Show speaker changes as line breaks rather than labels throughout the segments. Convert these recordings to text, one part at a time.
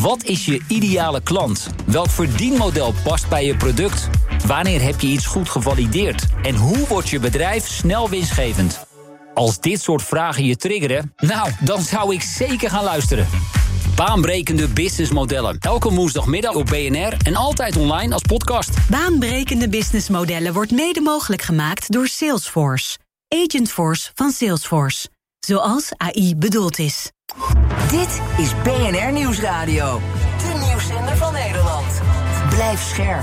Wat is je ideale klant? Welk verdienmodel past bij je product? Wanneer heb je iets goed gevalideerd? En hoe wordt je bedrijf snel winstgevend? Als dit soort vragen je triggeren, nou, dan zou ik zeker gaan luisteren. Baanbrekende businessmodellen. Elke woensdagmiddag op BNR en altijd online als podcast.
Baanbrekende businessmodellen wordt mede mogelijk gemaakt door Salesforce. Agentforce van Salesforce. Zoals AI bedoeld is.
Dit is BNR Nieuwsradio. De nieuwszender van Nederland. Blijf scherp.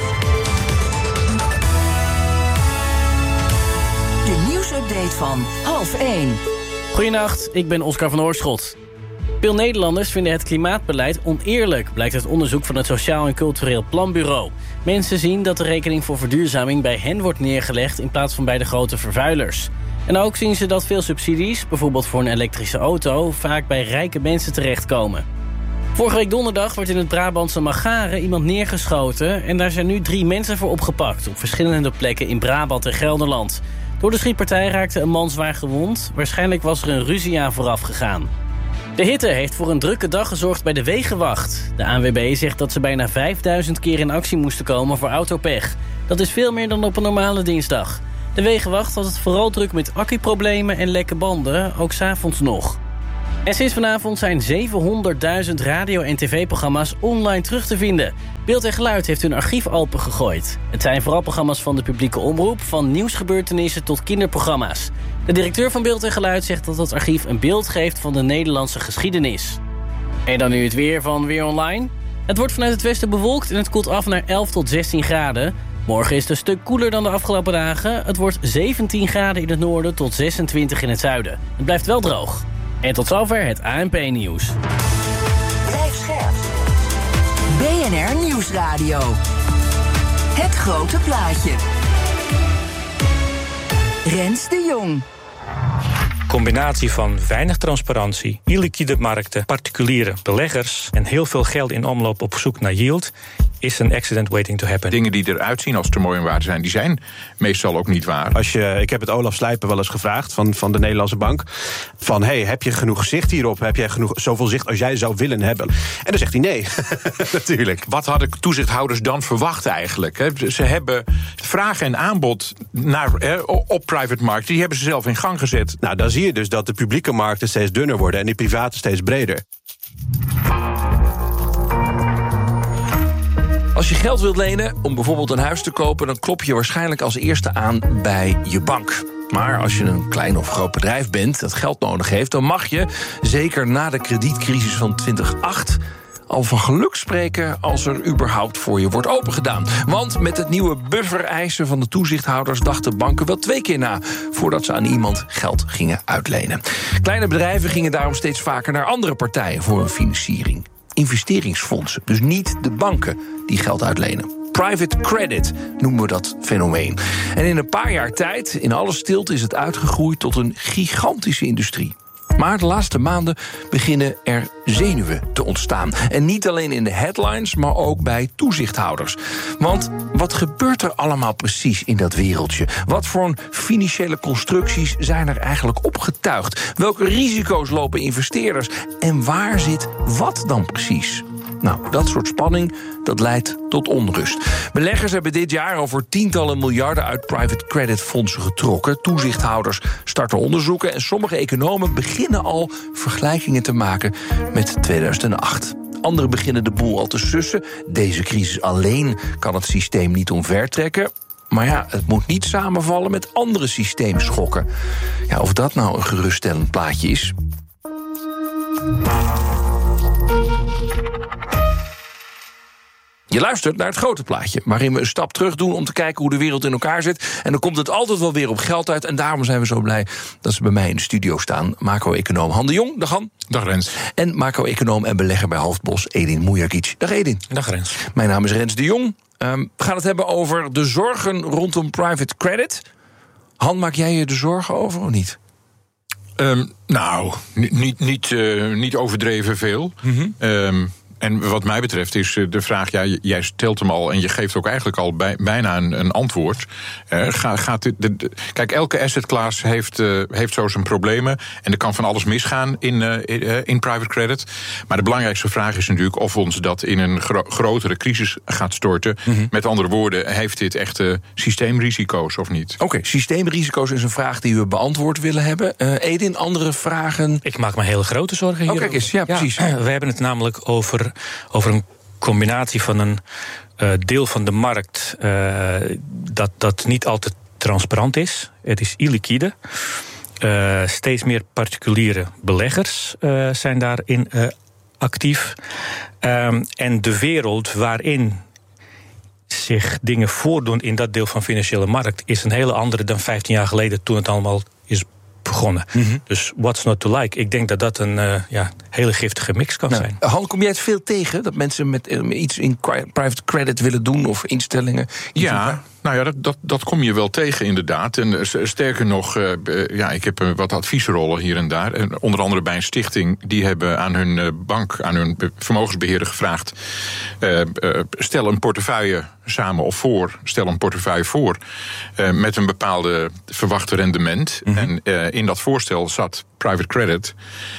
De nieuwsupdate van 12:30.
Goedenacht, ik ben Oscar van Oorschot. Veel Nederlanders vinden het klimaatbeleid oneerlijk, blijkt uit onderzoek van het Sociaal en Cultureel Planbureau. Mensen zien dat de rekening voor verduurzaming bij hen wordt neergelegd in plaats van bij de grote vervuilers. En ook zien ze dat veel subsidies, bijvoorbeeld voor een elektrische auto, vaak bij rijke mensen terechtkomen. Vorige week donderdag werd in het Brabantse Magaren iemand neergeschoten en daar zijn nu 3 mensen voor opgepakt op verschillende plekken in Brabant en Gelderland. Door de schietpartij raakte een man zwaar gewond. Waarschijnlijk was er een ruzie aan vooraf gegaan. De hitte heeft voor een drukke dag gezorgd bij de Wegenwacht. De ANWB zegt dat ze bijna 5000 keer in actie moesten komen voor autopech. Dat is veel meer dan op een normale dinsdag. De Wegenwacht had het vooral druk met accuproblemen en lekke banden, ook 's avonds nog. En sinds vanavond zijn 700.000 radio- en tv-programma's online terug te vinden. Beeld en Geluid heeft hun archief open gegooid. Het zijn vooral programma's van de publieke omroep, van nieuwsgebeurtenissen tot kinderprogramma's. De directeur van Beeld en Geluid zegt dat het archief een beeld geeft van de Nederlandse geschiedenis. En dan nu het weer van Weer Online. Het wordt vanuit het westen bewolkt en het koelt af naar 11 tot 16 graden. Morgen is het een stuk koeler dan de afgelopen dagen. Het wordt 17 graden in het noorden tot 26 in het zuiden. Het blijft wel droog. En tot zover het ANP-nieuws.
Blijf scherp. BNR Nieuwsradio. Het grote plaatje. Rens de Jong.
Combinatie van weinig transparantie, illiquide markten, particuliere beleggers en heel veel geld in omloop op zoek naar yield is een accident waiting to happen.
Dingen die eruit zien als termooi en waarde zijn, die zijn meestal ook niet waar.
Ik heb het Olaf Slijpen wel eens gevraagd van de Nederlandse Bank. Van, heb je genoeg zicht hierop? Heb jij zoveel zicht als jij zou willen hebben? En dan zegt hij nee, natuurlijk.
Wat hadden toezichthouders dan verwacht eigenlijk? Ze hebben vraag en aanbod op private markten, die hebben ze zelf in gang gezet.
Nou, dan zie je dus dat de publieke markten steeds dunner worden en die private steeds breder.
Als je geld wilt lenen om bijvoorbeeld een huis te kopen, dan klop je waarschijnlijk als eerste aan bij je bank. Maar als je een klein of groot bedrijf bent dat geld nodig heeft, dan mag je, zeker na de kredietcrisis van 2008... al van geluk spreken als er überhaupt voor je wordt opengedaan. Want met het nieuwe buffereisen van de toezichthouders dachten banken wel 2 keer na voordat ze aan iemand geld gingen uitlenen. Kleine bedrijven gingen daarom steeds vaker naar andere partijen voor hun financiering. Investeringsfondsen, dus niet de banken die geld uitlenen. Private credit noemen we dat fenomeen. En in een paar jaar tijd, in alle stilte, is het uitgegroeid tot een gigantische industrie. Maar de laatste maanden beginnen er zenuwen te ontstaan. En niet alleen in de headlines, maar ook bij toezichthouders. Want wat gebeurt er allemaal precies in dat wereldje? Wat voor financiële constructies zijn er eigenlijk opgetuigd? Welke risico's lopen investeerders? En waar zit wat dan precies? Nou, dat soort spanning, dat leidt tot onrust. Beleggers hebben dit jaar over tientallen miljarden uit private credit fondsen getrokken. Toezichthouders starten onderzoeken en sommige economen beginnen al vergelijkingen te maken met 2008. Anderen beginnen de boel al te sussen. Deze crisis alleen kan het systeem niet omvertrekken. Maar ja, het moet niet samenvallen met andere systeemschokken. Ja, of dat nou een geruststellend plaatje is? Je luistert naar het grote plaatje, waarin we een stap terug doen om te kijken hoe de wereld in elkaar zit. En dan komt het altijd wel weer op geld uit. En daarom zijn we zo blij dat ze bij mij in de studio staan. Macro-econoom Han de Jong, dag Han.
Dag Rens.
En macro-econoom en belegger bij Hoofdbos, Edin Mujagic. Dag Edin.
Dag Rens.
Mijn naam is Rens de Jong. We gaan het hebben over de zorgen rondom private credit. Han, maak jij je er zorgen over of niet?
Nou, niet overdreven veel. Mm-hmm. En wat mij betreft is de vraag, jij stelt hem al en je geeft ook eigenlijk al bijna een antwoord. Kijk, elke asset class heeft zo zijn problemen en er kan van alles misgaan in private credit. Maar de belangrijkste vraag is natuurlijk of ons dat in een grotere crisis gaat storten. Mm-hmm. Met andere woorden, heeft dit echte systeemrisico's of niet?
Oké, systeemrisico's is een vraag die we beantwoord willen hebben. Edin, andere vragen?
Ik maak me hele grote zorgen hier.
Kijk eens, ja, precies.
We hebben het namelijk over een combinatie van een deel van de markt dat niet altijd transparant is. Het is illiquide. Steeds meer particuliere beleggers zijn daarin actief. En de wereld waarin zich dingen voordoen in dat deel van financiële markt is een hele andere dan 15 jaar geleden toen het allemaal is begonnen. Mm-hmm. Dus what's not to like? Ik denk dat een hele giftige mix kan zijn.
Han, kom jij het veel tegen dat mensen met iets in private credit willen doen of instellingen?
Dat kom je wel tegen inderdaad. En sterker nog, ik heb wat adviesrollen hier en daar. En onder andere bij een stichting, die hebben aan hun bank, aan hun vermogensbeheerder gevraagd, stel een portefeuille samen of stel een portefeuille voor met een bepaalde verwachte rendement. Mm-hmm. En in dat voorstel zat private credit.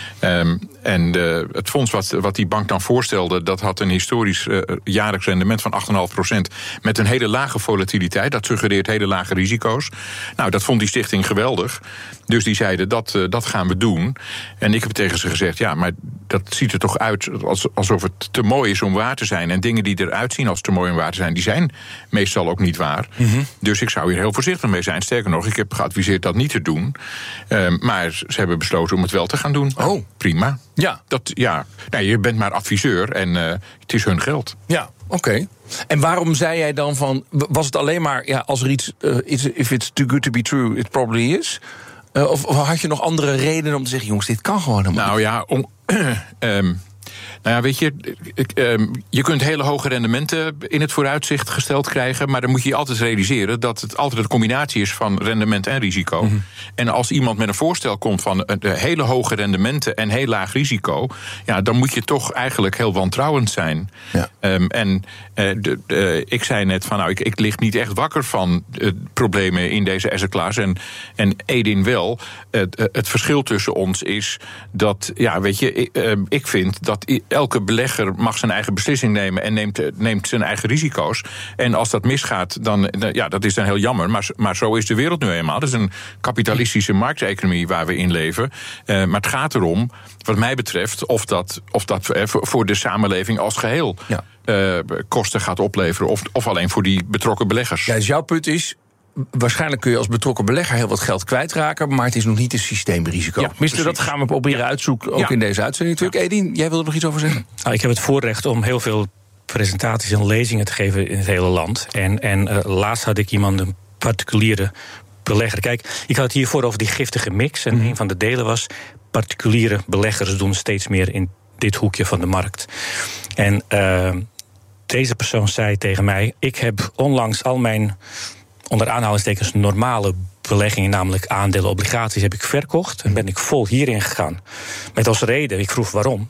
En het fonds wat die bank dan voorstelde, dat had een historisch jaarlijks rendement van 8,5% met een hele lage volatiliteit. Dat suggereert hele lage risico's. Nou, dat vond die stichting geweldig. Dus die zeiden, dat gaan we doen. En ik heb tegen ze gezegd, ja, maar dat ziet er toch uit alsof het te mooi is om waar te zijn. En dingen die eruit zien als te mooi om waar te zijn, die zijn meestal ook niet waar. Mm-hmm. Dus ik zou hier heel voorzichtig mee zijn. Sterker nog, ik heb geadviseerd dat niet te doen. Maar ze hebben besloten om het wel te gaan doen.
Oh,
prima.
Ja.
Je bent maar adviseur en het is hun geld.
Ja, oké. En waarom zei jij dan van, was het alleen maar, als er iets, if it's too good to be true, it probably is? Of had je nog andere redenen om te zeggen, jongens, dit kan gewoon helemaal niet?
Weet je, je kunt hele hoge rendementen in het vooruitzicht gesteld krijgen, maar dan moet je altijd realiseren dat het altijd een combinatie is van rendement en risico. Mm-hmm. En als iemand met een voorstel komt van hele hoge rendementen en heel laag risico, dan moet je toch eigenlijk heel wantrouwend zijn. Ja. Ik zei net van, ik lig niet echt wakker van problemen in deze asset class. En Edin wel. Het verschil tussen ons is dat, ik vind dat elke belegger mag zijn eigen beslissing nemen en neemt zijn eigen risico's. En als dat misgaat, dan dat is dan heel jammer. Maar zo is de wereld nu eenmaal. Dat is een kapitalistische markteconomie waar we in leven. Maar het gaat erom, wat mij betreft, of dat voor de samenleving als geheel kosten gaat opleveren, of alleen voor die betrokken beleggers.
Ja, dus jouw punt is, waarschijnlijk kun je als betrokken belegger heel wat geld kwijtraken, maar het is nog niet een systeemrisico. Ja,
precies.
Dat gaan we proberen uitzoeken, ook in deze uitzending natuurlijk. Edin, jij wilde er nog iets over zeggen?
Ik heb het voorrecht om heel veel presentaties en lezingen te geven in het hele land. En laatst had ik iemand, een particuliere belegger. Kijk, ik had het hiervoor over die giftige mix. En een van de delen was, particuliere beleggers doen steeds meer in dit hoekje van de markt. En deze persoon zei tegen mij, ik heb onlangs al mijn, onder aanhalingstekens, normale beleggingen, namelijk aandelen, obligaties, heb ik verkocht en ben ik vol hierin gegaan. Met als reden, ik vroeg waarom.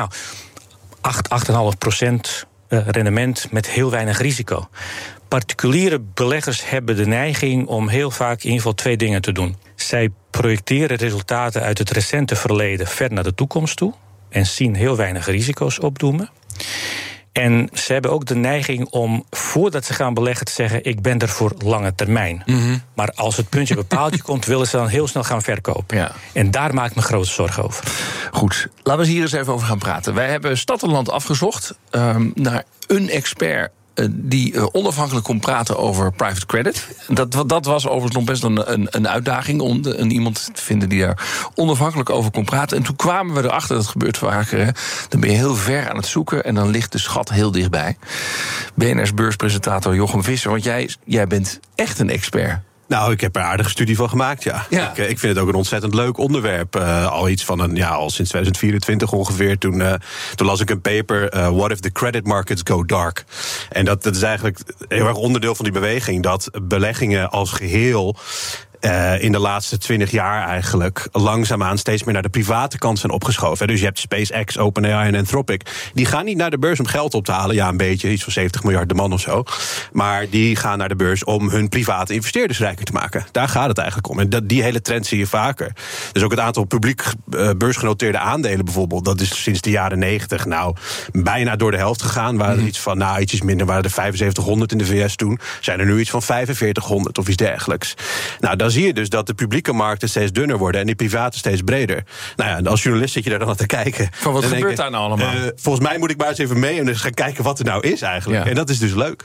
8,5% rendement met heel weinig risico. Particuliere beleggers hebben de neiging om heel vaak in ieder geval 2 dingen te doen. Zij projecteren resultaten uit het recente verleden ver naar de toekomst toe en zien heel weinig risico's opdoemen. En ze hebben ook de neiging om, voordat ze gaan beleggen, te zeggen, ik ben er voor lange termijn. Mm-hmm. Maar als het puntje op een paaltje komt, willen ze dan heel snel gaan verkopen. Ja. En daar maak ik me grote zorgen over.
Goed, laten we hier eens even over gaan praten. Wij hebben Stad en Land afgezocht naar een expert die onafhankelijk kon praten over private credit. Dat was overigens nog best een uitdaging om iemand te vinden die daar onafhankelijk over kon praten. En toen kwamen we erachter, dat gebeurt vaker, hè. Dan ben je heel ver aan het zoeken en dan ligt de schat heel dichtbij. BNR's beurspresentator Jochem Visser, want jij bent echt een expert.
Nou, ik heb er een aardige studie van gemaakt, ja. Ik vind het ook een ontzettend leuk onderwerp. Al iets van al sinds 2024 ongeveer. Toen las ik een paper, What if the credit markets go dark? En dat is eigenlijk heel erg onderdeel van die beweging, dat beleggingen als geheel in de laatste 20 jaar eigenlijk langzaamaan steeds meer naar de private kant zijn opgeschoven. Dus je hebt SpaceX, OpenAI en Anthropic. Die gaan niet naar de beurs om geld op te halen. Ja, een beetje, iets van 70 miljard de man of zo. Maar die gaan naar de beurs om hun private investeerders rijker te maken. Daar gaat het eigenlijk om. En die hele trend zie je vaker. Dus ook het aantal publiek beursgenoteerde aandelen bijvoorbeeld, dat is sinds de jaren 90 bijna door de helft gegaan. Waren er iets van, ietsjes minder, waren er 7500 in de VS toen. Zijn er nu iets van 4500 of iets dergelijks. Nou, dan zie je dus dat de publieke markten steeds dunner worden en die private steeds breder. Nou ja, als journalist zit je daar dan aan te kijken.
Van wat gebeurt daar nou allemaal?
Volgens mij moet ik maar eens even mee en eens gaan kijken wat er nou is eigenlijk. Ja. En dat is dus leuk.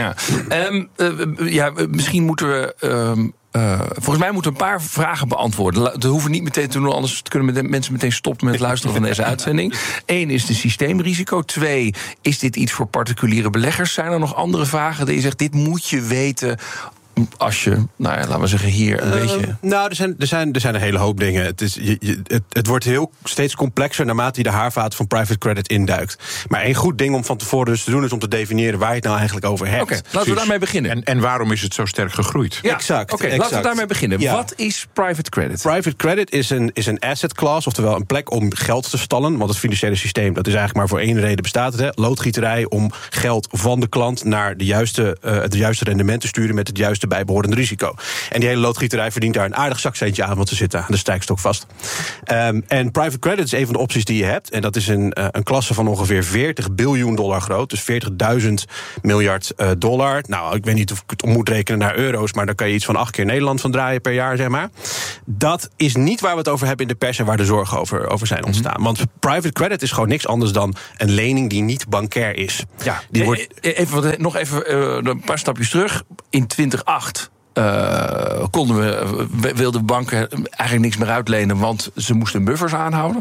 Misschien moeten we volgens mij moeten we een paar vragen beantwoorden. Dat hoeven we niet meteen te doen, anders kunnen mensen meteen stoppen met het luisteren van deze uitzending. 1 is de systeemrisico. 2, is dit iets voor particuliere beleggers? Zijn er nog andere vragen die je zegt, dit moet je weten als je, laten we zeggen, hier een beetje...
Er zijn een hele hoop dingen. Het wordt steeds complexer naarmate je de haarvaten van private credit induikt. Maar één goed ding om van tevoren dus te doen is om te definiëren waar je het nou eigenlijk over hebt.
Oké, laten we daarmee beginnen.
En waarom is het zo sterk gegroeid?
Ja, exact. Laten we daarmee beginnen. Ja. Wat is private credit?
Private credit is een asset class, oftewel een plek om geld te stallen. Want het financiële systeem, dat is eigenlijk maar voor één reden bestaat het. Loodgieterij om geld van de klant naar het juiste rendement te sturen met het juiste bijbehorende risico. En die hele loodgieterij verdient daar een aardig zakcentje aan, want ze zitten aan de stijgstok vast. En private credit is een van de opties die je hebt. En dat is een klasse van ongeveer $40 biljoen groot. Dus 40.000 miljard dollar. Nou, ik weet niet of ik het om moet rekenen naar euro's, maar daar kan je iets van 8 keer Nederland van draaien per jaar, zeg maar. Dat is niet waar we het over hebben in de pers en waar de zorgen over zijn ontstaan. Want private credit is gewoon niks anders dan een lening die niet bankair is.
Ja, nog even een paar stapjes terug. In 2008 wilden banken eigenlijk niks meer uitlenen, want ze moesten buffers aanhouden?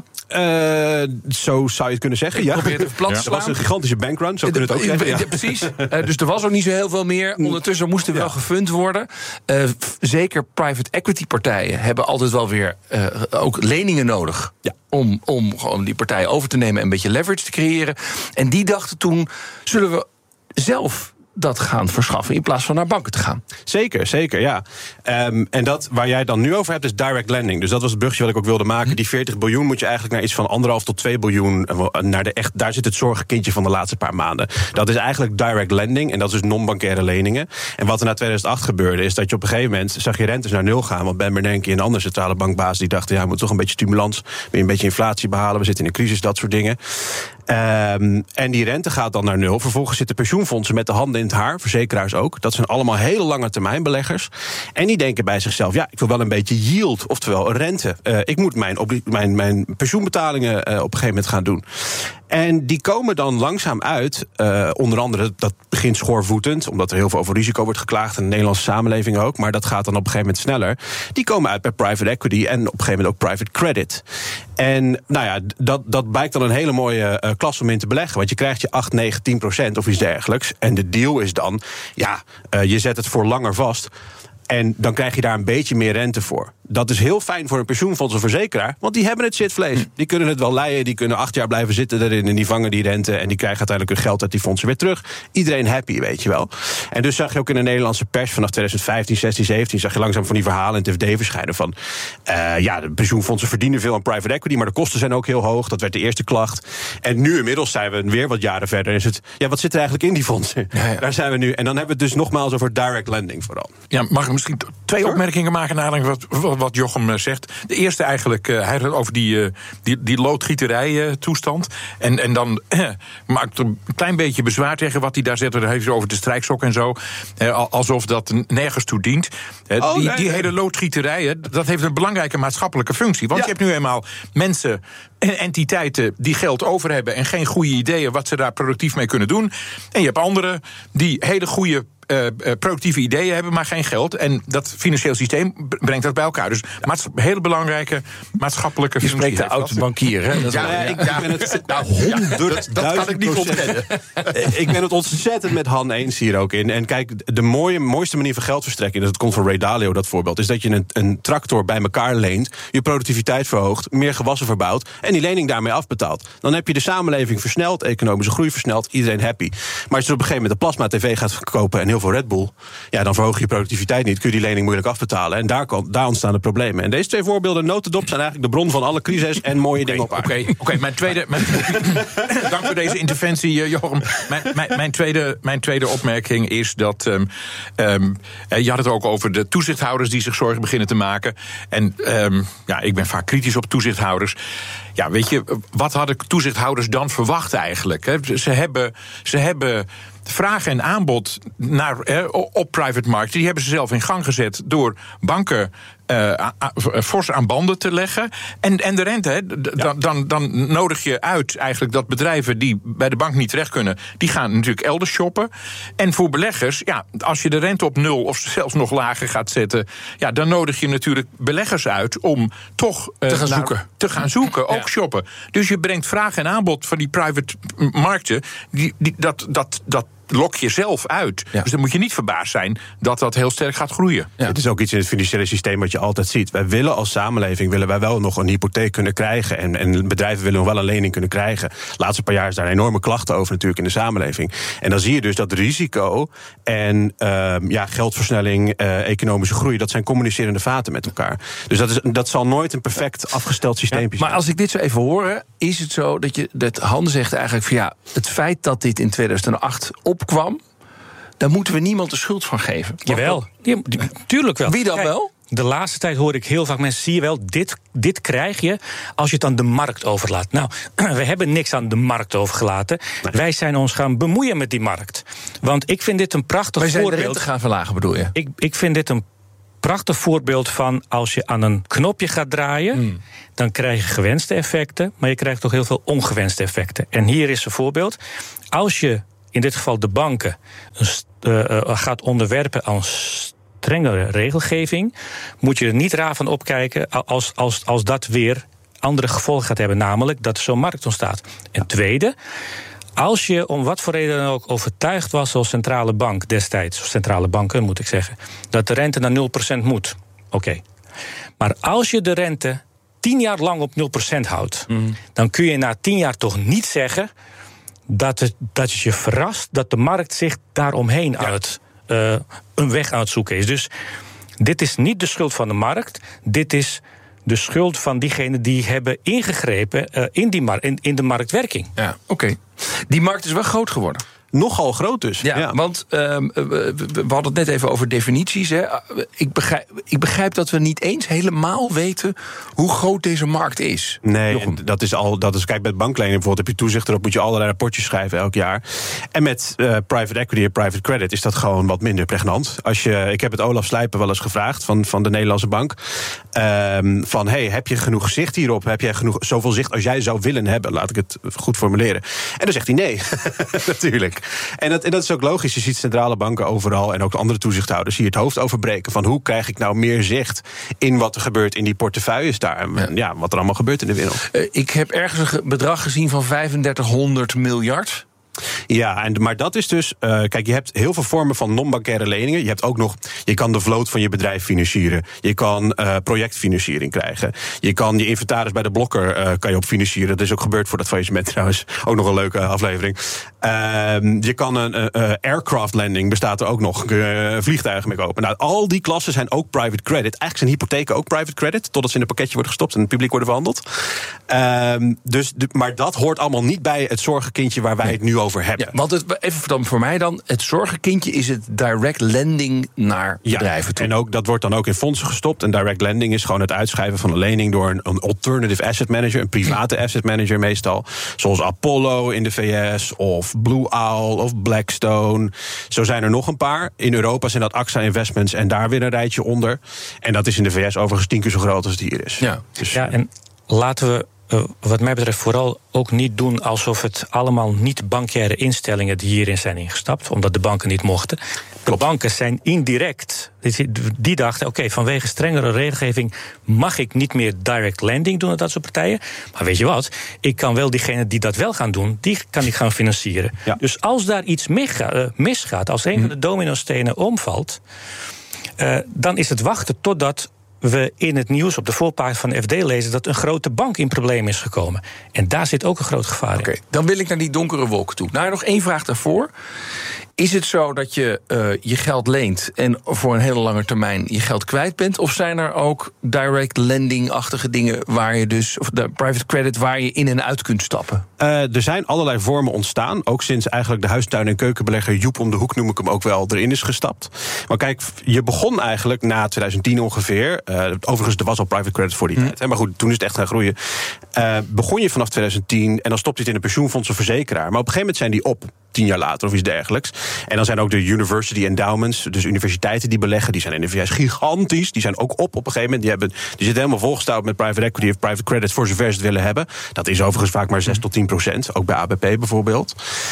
Zo zou je het kunnen zeggen, ja.
Probeer het even plat te slaan.
Dat was een gigantische bankrun, zo kunnen we het ook zeggen. Ja.
Precies. Dus er was ook niet zo heel veel meer. Ondertussen moest er wel gefund worden. Zeker private equity partijen hebben altijd wel weer ook leningen nodig. Ja. Om gewoon die partijen over te nemen en een beetje leverage te creëren. En die dachten toen, zullen we zelf dat gaan verschaffen in plaats van naar banken te gaan.
Zeker, ja. En dat waar jij dan nu over hebt is direct lending. Dus dat was het brugje wat ik ook wilde maken. Die 40 biljoen moet je eigenlijk naar iets van 1,5 tot 2 biljoen... daar zit het zorgenkindje van de laatste paar maanden. Dat is eigenlijk direct lending en dat is dus non-bankaire leningen. En wat er na 2008 gebeurde is dat je op een gegeven moment zag je rentes naar 0 gaan. Want Ben Bernanke en andere centrale bankbaas die dachten, we moeten toch een beetje stimulans, een beetje inflatie behalen, we zitten in een crisis, dat soort dingen. En die rente gaat dan naar 0. Vervolgens zitten pensioenfondsen met de handen in het haar, verzekeraars ook. Dat zijn allemaal hele lange termijn beleggers. En die denken bij zichzelf, ik wil wel een beetje yield, oftewel rente. Ik moet mijn pensioenbetalingen op een gegeven moment gaan doen. En die komen dan langzaam uit, onder andere, dat begint schoorvoetend, omdat er heel veel over risico wordt geklaagd, in de Nederlandse samenleving ook, maar dat gaat dan op een gegeven moment sneller. Die komen uit bij private equity en op een gegeven moment ook private credit. En dat blijkt dan een hele mooie klas om in te beleggen, want je krijgt je 8, 9, 10% of iets dergelijks. En de deal is dan, je zet het voor langer vast. En dan krijg je daar een beetje meer rente voor. Dat is heel fijn voor een pensioenfonds of verzekeraar, want die hebben het zitvlees. Die kunnen het wel leiden, die kunnen 8 jaar blijven zitten erin en die vangen die rente en die krijgen uiteindelijk hun geld uit die fondsen weer terug. Iedereen happy, weet je wel. En dus zag je ook in de Nederlandse pers vanaf 2015, 16, 17... zag je langzaam van die verhalen in het FD verschijnen van de pensioenfondsen verdienen veel aan private equity, maar de kosten zijn ook heel hoog. Dat werd de eerste klacht. En nu inmiddels zijn we weer wat jaren verder. Is het, wat zit er eigenlijk in die fondsen? Ja. Daar zijn we nu. En dan hebben we het dus nogmaals over direct lending vooral.
Ja, mag ik misschien 2 opmerkingen maken naar wat Jochem zegt. De eerste eigenlijk, hij had over die loodgieterij toestand. En dan maakt er een klein beetje bezwaar tegen wat hij daar zet. Hij heeft over de strijkstok en zo. Alsof dat nergens toe dient. Die hele loodgieterij, dat heeft een belangrijke maatschappelijke functie. Want je hebt nu eenmaal mensen en entiteiten die geld over hebben en geen goede ideeën wat ze daar productief mee kunnen doen. En je hebt anderen die hele goede productieve ideeën hebben, maar geen geld. En dat financieel systeem brengt dat bij elkaar. Dus hele belangrijke maatschappelijke functie.
Je spreekt de oud-bankier, hè?
Ik ben het 100.000%. Dat kan ik niet ontkennen. Ik ben het ontzettend met Han eens hier ook in. En kijk, de mooiste manier van geldverstrekking, dat komt van Ray Dalio, dat voorbeeld, is dat je een tractor bij elkaar leent, je productiviteit verhoogt, meer gewassen verbouwt en die lening daarmee afbetaalt. Dan heb je de samenleving versneld, economische groei versneld, iedereen happy. Maar als je op een gegeven moment een plasma-tv gaat kopen en heel heel veel Red Bull. Ja, dan verhoog je productiviteit niet, kun je die lening moeilijk afbetalen. En daar ontstaan de problemen. En deze 2 voorbeelden, notendop, zijn eigenlijk de bron van alle crises en mooie dingen op aarde.
Oké, mijn tweede... dank voor deze interventie, Jochem. Mijn tweede opmerking is dat... je had het ook over de toezichthouders die zich zorgen beginnen te maken. En ik ben vaak kritisch op toezichthouders. Ja, weet je, wat hadden toezichthouders dan verwacht eigenlijk? Hè? Ze hebben vraag en aanbod op private markets, die hebben ze zelf in gang gezet door banken fors aan banden te leggen. En de rente, dan nodig je uit eigenlijk dat bedrijven die bij de bank niet terecht kunnen, die gaan natuurlijk elders shoppen. En voor beleggers, als je de rente op 0 of zelfs nog lager gaat zetten, dan nodig je natuurlijk beleggers uit om toch te gaan zoeken, ook shoppen. Dus je brengt vraag en aanbod van die private markten, dat lok je zelf uit. Ja. Dus dan moet je niet verbaasd zijn dat heel sterk gaat groeien.
Ja. Het is ook iets in het financiële systeem wat je altijd ziet. Wij willen als samenleving wel nog een hypotheek kunnen krijgen. En bedrijven willen nog wel een lening kunnen krijgen. De laatste paar jaar is daar enorme klachten over natuurlijk in de samenleving. En dan zie je dus dat risico en geldversnelling, economische groei, dat zijn communicerende vaten met elkaar. Dus dat zal nooit een perfect afgesteld systeem zijn.
Maar als ik dit zo even hoor, is het zo dat Han zegt eigenlijk van het feit dat dit in 2008 opkwam, daar moeten we niemand de schuld van geven.
Jawel, tuurlijk wel.
Wie dan wel?
De laatste tijd hoor ik heel vaak mensen, zie je wel, dit krijg je als je het aan de markt overlaat. Nou, we hebben niks aan de markt overgelaten. Nee. Wij zijn ons gaan bemoeien met die markt. Want ik vind dit een prachtig voorbeeld.
Wij zijn de rente gaan verlagen, bedoel je?
Ik vind dit een prachtig voorbeeld van als je aan een knopje gaat draaien, dan krijg je gewenste effecten, maar je krijgt toch heel veel ongewenste effecten. En hier is een voorbeeld. Als je in dit geval de banken gaat onderwerpen aan strengere regelgeving, moet je er niet raar van opkijken als dat weer andere gevolgen gaat hebben, namelijk dat er zo'n markt ontstaat. En tweede, als je om wat voor reden dan ook overtuigd was als centrale bank destijds, of centrale banken moet ik zeggen, dat de rente naar 0% moet, oké. Maar als je de rente 10 jaar lang op 0% houdt, dan kun je na 10 jaar toch niet zeggen dat het je verrast dat de markt zich daaromheen een weg aan het zoeken is. Dus dit is niet de schuld van de markt. Dit is de schuld van diegenen die hebben ingegrepen in de marktwerking. Ja,
oké. Die markt is wel groot geworden.
Nogal groot dus.
Ja. Want we hadden het net even over definities. Hè. Ik begrijp dat we niet eens helemaal weten hoe groot deze markt is.
Nee, dat is kijk, met banklening bijvoorbeeld heb je toezicht erop, moet je allerlei rapportjes schrijven elk jaar. En met private equity en private credit is dat gewoon wat minder pregnant. Ik heb het Olaf Slijpen wel eens gevraagd van de Nederlandse Bank. Heb je genoeg zicht hierop? Heb jij zoveel zicht als jij zou willen hebben? Laat ik het goed formuleren. En dan zegt hij nee, natuurlijk. En dat is ook logisch. Je ziet centrale banken overal en ook andere toezichthouders hier het hoofd overbreken van hoe krijg ik nou meer zicht in wat er gebeurt in die portefeuilles daar. En wat er allemaal gebeurt in de wereld.
Ik heb ergens een bedrag gezien van 3500 miljard.
Ja, maar dat is dus... kijk, je hebt heel veel vormen van non-bankaire leningen. Je hebt ook nog... Je kan de vloot van je bedrijf financieren. Je kan projectfinanciering krijgen. Je kan je inventaris bij de blokker kan je op financieren. Dat is ook gebeurd voor dat faillissement trouwens. Ook nog een leuke aflevering. Je kan een aircraft lending, bestaat er ook nog. Vliegtuigen mee kopen. Nou, al die klassen zijn ook private credit. Eigenlijk zijn hypotheken ook private credit, totdat ze in een pakketje worden gestopt en het publiek worden verhandeld. Maar dat hoort allemaal niet bij het zorgenkindje waar wij het nu over hebben.
Ja, want even voor mij dan, het zorgenkindje is het direct lending naar bedrijven toe.
En dat wordt dan ook in fondsen gestopt. En direct lending is gewoon het uitschrijven van een lening door een alternative asset manager, een private asset manager meestal. Zoals Apollo in de VS of Blue Owl of Blackstone. Zo zijn er nog een paar. In Europa zijn dat AXA Investments en daar weer een rijtje onder. En dat is in de VS overigens 10 keer zo groot als het hier is.
Ja, en laten we wat mij betreft vooral ook niet doen alsof het allemaal niet-bankaire instellingen die hierin zijn ingestapt, omdat de banken niet mochten. De banken zijn indirect. Die dachten, oké, vanwege strengere regelgeving mag ik niet meer direct lending doen aan dat soort partijen. Maar weet je wat? Ik kan wel diegenen die dat wel gaan doen, die kan ik gaan financieren. Ja. Dus als daar iets misgaat, als een van de dominostenen omvalt, dan is het wachten totdat we in het nieuws op de voorpagina van de FD lezen dat een grote bank in problemen is gekomen. En daar zit ook een groot gevaar in.
Dan wil ik naar die donkere wolken toe. Nou, nog één vraag daarvoor. Is het zo dat je je geld leent en voor een hele lange termijn je geld kwijt bent? Of zijn er ook direct lending-achtige dingen waar je dus, of de private credit waar je in en uit kunt stappen?
Er zijn allerlei vormen ontstaan. Ook sinds eigenlijk de huistuin- en keukenbelegger Joep om de hoek, noem ik hem ook wel, erin is gestapt. Maar kijk, je begon eigenlijk na 2010 ongeveer. Overigens, er was al private credit voor die tijd. Hè, maar goed, toen is het echt gaan groeien. Begon je vanaf 2010 en dan stopt je het in een pensioenfonds of verzekeraar. Maar op een gegeven moment zijn die op. 10 jaar later of iets dergelijks. En dan zijn ook de university endowments, dus universiteiten die beleggen, die zijn in de VS gigantisch. Die zijn ook op een gegeven moment. Die zitten helemaal volgestouwd met private equity of private credit voor zover ze het willen hebben. Dat is overigens vaak maar 6 tot 10%, ook bij ABP bijvoorbeeld.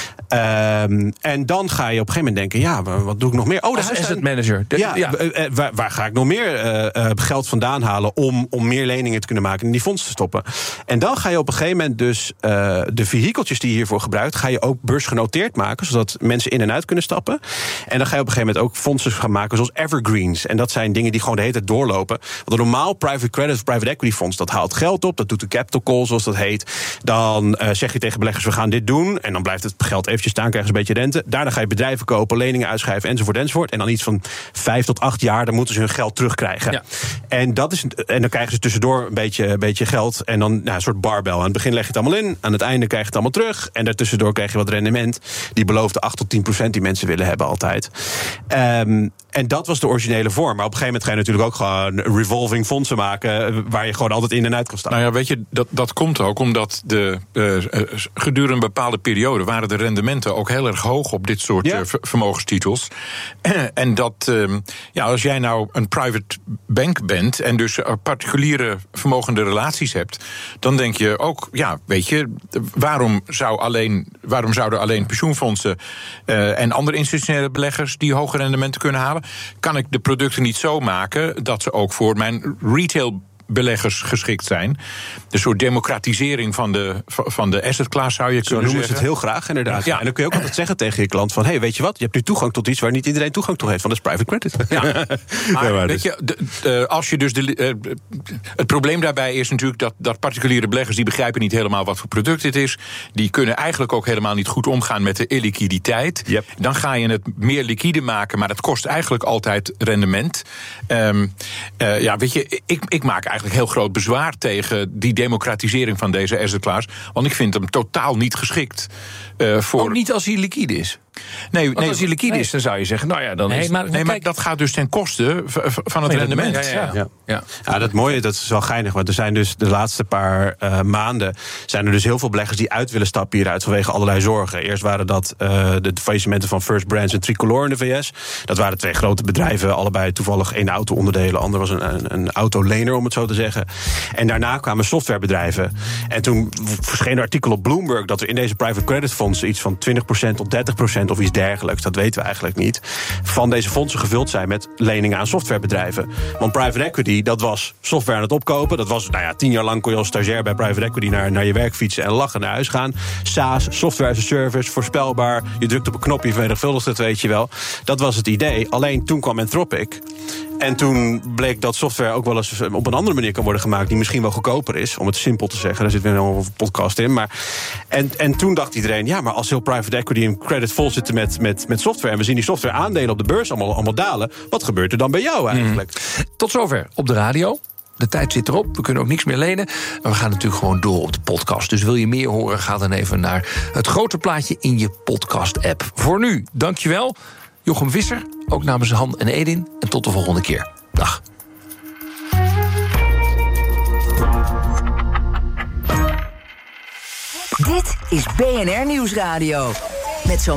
En dan ga je op een gegeven moment denken, ja, wat doe ik nog meer? Oh, de
asset manager.
Waar ga ik nog meer geld vandaan halen om meer leningen te kunnen maken en die fonds te stoppen? En dan ga je op een gegeven moment dus de vehikeltjes die je hiervoor gebruikt, ga je ook beursgenoteerd maken, zodat mensen in en uit kunnen stappen. En dan ga je op een gegeven moment ook fondsen gaan maken zoals evergreens. En dat zijn dingen die gewoon de hele tijd doorlopen. Want een normaal private credit of private equity fonds, dat haalt geld op, dat doet de capital call, zoals dat heet. Dan zeg je tegen beleggers, we gaan dit doen. En dan blijft het geld eventjes staan, krijgen ze een beetje rente. Daarna ga je bedrijven kopen, leningen uitschrijven, enzovoort. En dan iets van 5 tot 8 jaar, dan moeten ze hun geld terugkrijgen. Ja. En dan krijgen ze tussendoor een beetje geld. En dan een soort barbell. Aan het begin leg je het allemaal in, aan het einde krijg je het allemaal terug. En daartussendoor krijg je wat rendement. Die beloofde 8 tot 10% die mensen willen hebben altijd. En dat was de originele vorm. Maar op een gegeven moment ga je natuurlijk ook gewoon revolving fondsen maken, waar je gewoon altijd in en uit kan stappen.
Nou ja, weet je, dat komt ook omdat gedurende een bepaalde periode waren de rendementen ook heel erg hoog op dit soort vermogenstitels. En dat, als jij nou een private bank bent en dus particuliere vermogende relaties hebt, dan denk je ook, ja, weet je, waarom zouden alleen pensioenfondsen en andere institutionele beleggers die hoge rendementen kunnen halen? Kan ik de producten niet zo maken dat ze ook voor mijn retail beleggers geschikt zijn? Een soort democratisering van de assetclass zou je kunnen zeggen. Zo
noemen ze het heel graag, inderdaad. Ja. En dan kun je ook altijd zeggen tegen je klant van, hey, weet je wat, je hebt nu toegang tot iets waar niet iedereen toegang toe heeft, van dat is private credit. Ja.
Maar weet je, als je dus het probleem daarbij is natuurlijk dat particuliere beleggers, die begrijpen niet helemaal wat voor product dit is. Die kunnen eigenlijk ook helemaal niet goed omgaan met de illiquiditeit. Yep. Dan ga je het meer liquide maken, maar dat kost eigenlijk altijd rendement. Weet je, ik maak eigenlijk heel groot bezwaar tegen die democratisering van deze assetclass, want ik vind hem totaal niet geschikt voor.
Ook niet als hij liquide is.
Nee,
als hij liquide is, dan zou je zeggen, nou ja, dan is.
Maar dat gaat dus ten koste van het rendement.
Ja, dat mooie, dat is wel geinig, want er zijn dus de laatste paar maanden zijn er dus heel veel beleggers die uit willen stappen hieruit vanwege allerlei zorgen. Eerst waren dat de faillissementen van First Brands en Tricolor in de VS. Dat waren 2 grote bedrijven, allebei toevallig 1 auto-onderdelen, ander was een autolener, om het zo te zeggen. En daarna kwamen softwarebedrijven. En toen verscheen een artikel op Bloomberg dat er in deze private credit fondsen iets van 20% tot 30% of iets dergelijks, dat weten we eigenlijk niet, van deze fondsen gevuld zijn met leningen aan softwarebedrijven. Want private equity, dat was software aan het opkopen. Dat was, 10 jaar lang kon je als stagiair bij private equity naar je werk fietsen en lachen naar huis gaan. SaaS, software as a service, voorspelbaar. Je drukt op een knopje, vermenigvuldigt het, weet je wel. Dat was het idee. Alleen toen kwam Anthropic. En toen bleek dat software ook wel eens op een andere manier kan worden gemaakt, die misschien wel goedkoper is, om het simpel te zeggen. Daar zit weer een podcast in. Maar, en toen dacht iedereen, ja, maar als heel private equity en credit vol zitten met software, en we zien die software aandelen op de beurs allemaal dalen, wat gebeurt er dan bij jou eigenlijk?
Tot zover op de radio. De tijd zit erop, we kunnen ook niks meer lenen. Maar we gaan natuurlijk gewoon door op de podcast. Dus wil je meer horen, ga dan even naar het grote plaatje in je podcast-app. Voor nu, dankjewel. Jochem Visser, ook namens Han en Edin. En tot de volgende keer. Dag.
Dit is BNR Nieuwsradio. Met zo'n